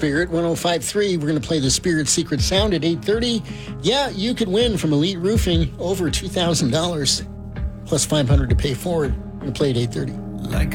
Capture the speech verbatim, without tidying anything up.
Spirit one oh five point three. We're going to play the Spirit Secret Sound at eight thirty. Yeah, you could win from Elite Roofing over two thousand dollars plus five hundred dollars to pay forward. We're going to play at eight thirty. Like